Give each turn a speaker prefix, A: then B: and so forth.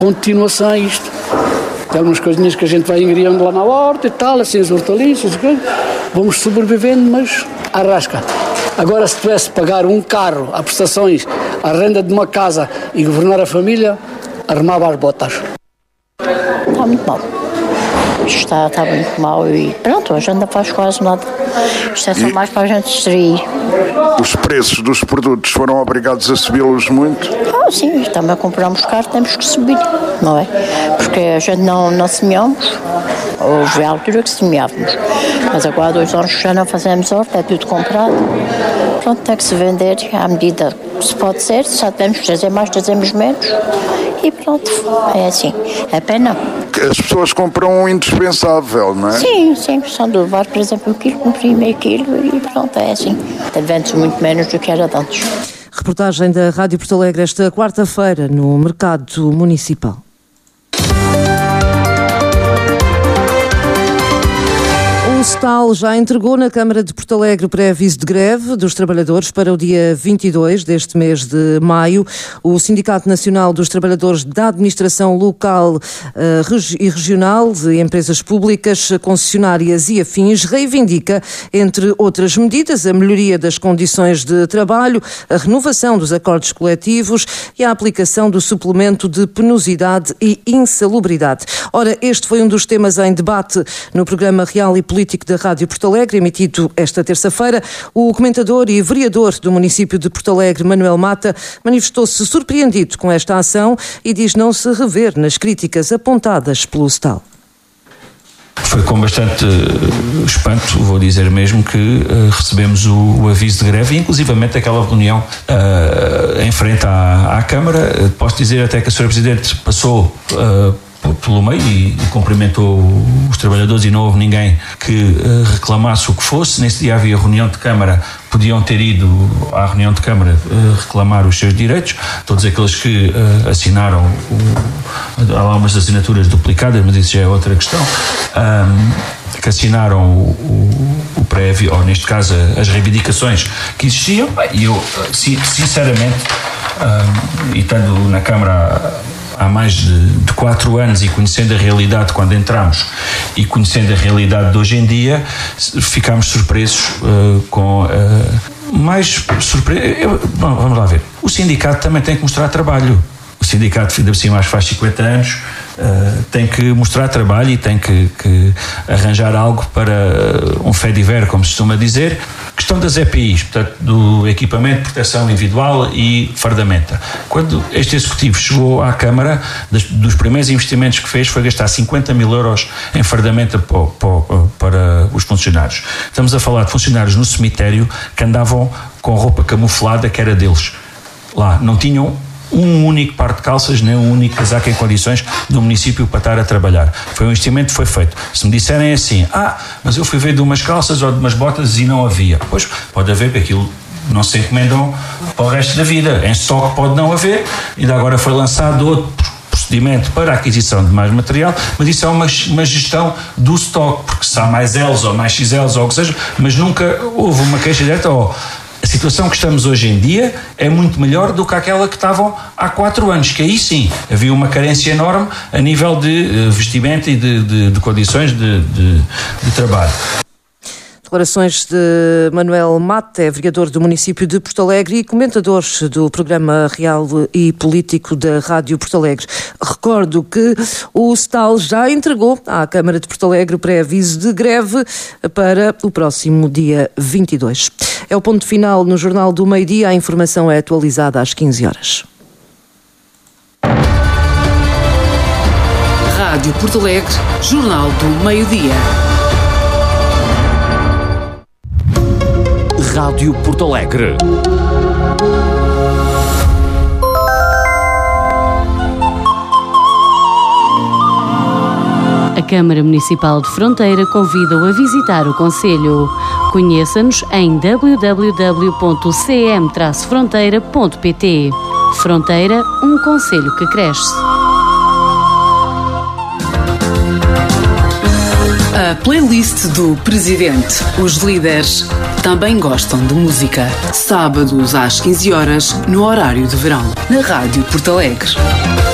A: continuação a isto. Tem algumas coisinhas que a gente vai ingriando lá na horta e tal, assim, as hortaliças, vamos sobrevivendo, mas arrasca. Agora, se tivesse de pagar um carro, a prestações, a renda de uma casa e governar a família, armava as botas.
B: Está muito mal. Isto está muito mal e pronto, a gente não faz quase nada. Isto é só mais para a gente distrair.
C: Os preços dos produtos foram obrigados a subi-los muito?
B: Sim, também compramos caro, temos que subir, não é? Porque a gente não semeamos, houve a altura que semeávamos, mas agora há 2 anos já não fazemos horta, é tudo comprado. Pronto, tem que se vender à medida que se pode ser, se já temos que trazer mais, trazemos menos e pronto, é assim, é pena.
C: As pessoas compram um indispensável, não é?
B: Sim, só de levar, por exemplo, 1 quilo, meio quilo e pronto, é assim. Vende-se muito menos do que era de antes.
D: Reportagem da Rádio Porto Alegre esta quarta-feira no Mercado Municipal. O STAL já entregou na Câmara de Porto Alegre o pré-aviso de greve dos trabalhadores para o dia 22 deste mês de maio. O Sindicato Nacional dos Trabalhadores da Administração Local e Regional de Empresas Públicas, Concessionárias e Afins reivindica, entre outras medidas, a melhoria das condições de trabalho, a renovação dos acordos coletivos e a aplicação do suplemento de penosidade e insalubridade. Ora, este foi um dos temas em debate no programa Real e Político da Rádio Porto Alegre, emitido esta terça-feira. O comentador e vereador do município de Porto Alegre, Manuel Mata, manifestou-se surpreendido com esta ação e diz não se rever nas críticas apontadas pelo STAL.
E: Foi com bastante espanto, vou dizer mesmo, que recebemos o aviso de greve e inclusivamente aquela reunião em frente à Câmara. Posso dizer até que a Sra. Presidente passou pelo meio e cumprimentou os trabalhadores e não houve ninguém que reclamasse o que fosse. Nesse dia havia reunião de Câmara, podiam ter ido à reunião de Câmara reclamar os seus direitos. Todos aqueles que assinaram, há lá umas assinaturas duplicadas, mas isso já é outra questão, que assinaram o prévio, ou neste caso as reivindicações que existiam. E eu, sinceramente, e estando na Câmara há mais de 4 anos e conhecendo a realidade quando entramos e conhecendo a realidade de hoje em dia, ficámos surpresos com mais surpresos. Vamos lá ver. O sindicato também tem que mostrar trabalho. O sindicato, ainda por cima, faz 50 anos, tem que mostrar trabalho e tem que arranjar algo para um fait divers, como se costuma dizer. Questão das EPIs, portanto, do equipamento de proteção individual e fardamenta. Quando este executivo chegou à Câmara, dos primeiros investimentos que fez foi gastar 50 mil euros em fardamenta para os funcionários. Estamos a falar de funcionários no cemitério que andavam com roupa camuflada que era deles. Lá, não tinham um único par de calças, nem um único casaco em condições no município para estar a trabalhar. Foi um investimento que foi feito. Se me disserem assim, mas eu fui ver de umas calças ou de umas botas e não havia. Pois, pode haver, porque aquilo não se encomendam para o resto da vida. Em estoque pode não haver, ainda agora foi lançado outro procedimento para a aquisição de mais material, mas isso é uma gestão do estoque, porque se há mais L's ou mais XL's ou o que seja, mas nunca houve uma queixa direta a situação que estamos hoje em dia é muito melhor do que aquela que estavam há 4 anos, que aí sim havia uma carência enorme a nível de vestimenta e de condições de trabalho.
D: Declarações de Manuel Mata, vereador do município de Porto Alegre e comentador do programa Real e Político da Rádio Porto Alegre. Recordo que o STAL já entregou à Câmara de Porto Alegre o pré-aviso de greve para o próximo dia 22. É o ponto final no Jornal do Meio-Dia. A informação é atualizada às 15 horas.
F: Rádio Porto Alegre, Jornal do Meio-Dia.
G: Rádio Porto Alegre.
H: A Câmara Municipal de Fronteira convida-o a visitar o concelho. Conheça-nos em www.cm-fronteira.pt. Fronteira, um concelho que cresce.
F: A playlist do Presidente. Os líderes também gostam de música. Sábados às 15 horas, no horário de verão, na Rádio Porto Alegre.